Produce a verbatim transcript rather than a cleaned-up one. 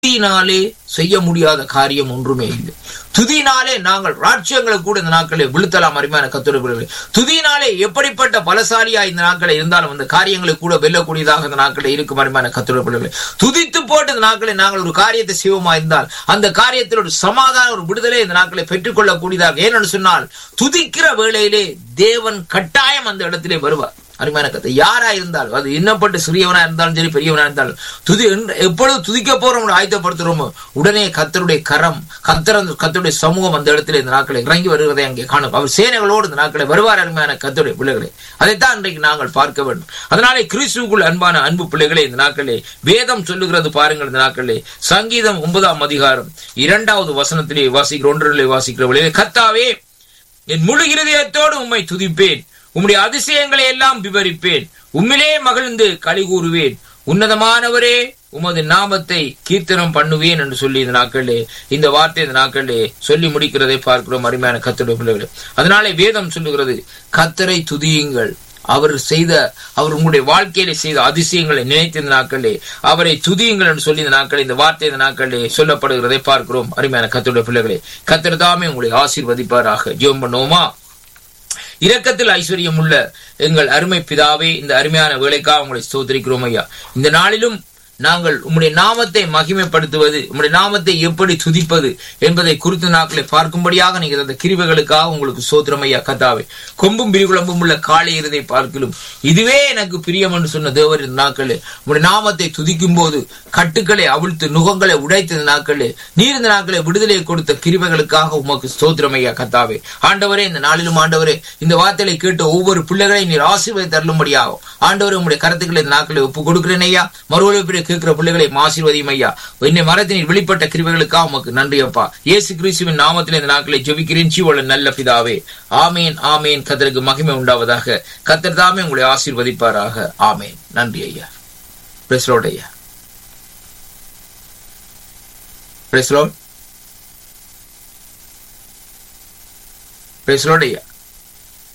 துதியினாலே செய்ய முடியாத காரியம் ஒன்றுமே இல்லை. துதியினாலே நாங்கள் ராஜ்யங்களை கூட இந்த நாட்களை விழுத்தலாம். அருமையான கர்த்தருடைய பிள்ளைகளே, துதியினாலே எப்படிப்பட்ட பலசாலியா இந்த நாட்களை இருந்தாலும் அந்த காரியங்களை கூட வெல்லக்கூடியதாக இந்த நாட்களை இருக்கும். அருமையான கர்த்தருடைய பிள்ளைகளே, துதித்து போட்டு இந்த நாட்களை நாங்கள் ஒரு காரியத்தை செய்வோமா இருந்தால் அந்த காரியத்தில் ஒரு சமாதான ஒரு விடுதலை இந்த நாட்களை பெற்றுக்கொள்ளக்கூடியதாக. ஏனென்று சொன்னால் துதிக்கிற வேளையிலே தேவன் கட்டாயம் அந்த இடத்திலே வருவார். அருமையான கர்த்தர் யாரா இருந்தாலும், அது இன்னப்பட்டு சிறியவனா இருந்தாலும் சரி பெரியவனா இருந்தாலும், துதி எப்பொழுது துதிக்க போறோம் ஆயத்தப்படுத்துறோமோ உடனே கர்த்தருடைய கரம், கர்த்தர் கர்த்தருடைய சமூகம் அந்த இடத்துல இந்த நாட்களை இறங்கி வருவதை அங்கே காணும். அவர் சேனைகளோடு இந்த நாட்களை வருவார். அருமையான கர்த்தருடைய பிள்ளைகளே, அதைத்தான் இன்றைக்கு நாங்கள் பார்க்க வேண்டும். அதனாலே கிறிஸ்துவுக்குள் அன்பான அன்பு பிள்ளைகளே, இந்த நாட்களே வேதம் சொல்லுகிறது பாருங்கள். இந்த நாட்களே சங்கீதம் ஒன்பதாம் அதிகாரம் இரண்டாவது வசனத்திலே வாசிக்கிற ஒன்றிலே வாசிக்கிறவர்களே, கர்த்தாவே என் முழு இருதயத்தோடு உம்மை துதிப்பேன், உம்முடைய அதிசயங்களை எல்லாம் விவரிப்பேன், உம்மிலே மகிழ்ந்து களி கூறுவேன், உன்னதமானவரே உமது நாமத்தை கீர்த்தனம் பண்ணுவேன் என்று சொல்லி இந்த நாட்களே இந்த வார்த்தை இந்த நாட்களே சொல்லி முடிக்கிறதை பார்க்கிறோம். அருமையான கர்த்தருடைய பிள்ளைகளே, அதனாலே வேதம் சொல்லுகிறது கர்த்தரை துதியுங்கள், அவர் செய்த அவர் உங்களுடைய வாழ்க்கையில செய்த அதிசயங்களை நினைத்த இந்த நாட்களே அவரை துதியுங்கள் என்று சொல்லி இந்த நாட்களே இந்த வார்த்தை இந்த நாட்களே சொல்லப்படுகிறதை பார்க்கிறோம். அருமையான கர்த்தருடைய பிள்ளைகளே, கர்த்தர் தாமே உங்களை ஆசீர்வதிப்பாராக. ஜெபம் பண்ணுவோமா? இரக்கத்தில் ஐஸ்வர்யம் உள்ள எங்கள் அருமை பிதாவே, இந்த அருமையான வேலைக்காக உங்களை ஸ்தோத்திரிக்கிறோம் ஐயா. இந்த நாளிலும் நாங்கள் உம்முடைய நாமத்தை மகிமைப்படுத்துவது, உம்முடைய நாமத்தை எப்படி துதிப்பது என்பதை குறித்த நாட்களை பார்க்கும்படியாக நீங்கள் அந்த கிருபைகளுக்காக உங்களுக்கு ஸ்தோத்திரம் ஐயா. கர்த்தாவே, கொம்பும் பிரிகுளம்பும் உள்ள காளை இருதை பார்க்கலும் இதுவே எனக்கு பிரியம் என்று சொன்ன தேவர் இந்த நாட்களே உம்முடைய நாமத்தை துதிக்கும் போது கட்டுக்களை அவிழ்த்து நுகங்களை உடைத்த நாட்களே நீர் இந்த நாட்களை விடுதலையை கொடுத்த கிருபைகளுக்காக உமக்கு ஸ்தோத்திரம் ஐயா. கர்த்தாவே, ஆண்டவரே, இந்த நாளிலும் ஆண்டவரே இந்த வார்த்தையை கேட்டு ஒவ்வொரு பிள்ளைகளையும் நீர் ஆசீர்வாதம் தரும்படியாகும். ஆண்டவரே, உம்முடைய கருத்துக்களை இந்த நாட்களை ஒப்பு கொடுக்கிறேன் ஐயா. மறுவழிப்பிலே கேட்கிற பிள்ளைகளை ஆசீர்வதியும் ஐயா. என்னை மரத்தினில் வெளிப்பட்ட கிருபைகளுக்காக உமக்கு நன்றி அப்பா. இயேசு கிறிஸ்துவின் நாமத்தில் இந்த நாட்களை ஜெபிக்கிறேன் ஜீவனுள்ள நல்ல பிதாவே. ஆமேன், ஆமேன். கர்த்தருக்கு மகிமை உண்டாவதாக. கர்த்தர் தாமே உங்களை ஆசீர்வதிப்பாராக. ஆமேன். நன்றி ஐயா. பிரைஸ் தி லார்ட் ஐயா. Praise the Lord. Praise the Lord ஐயா.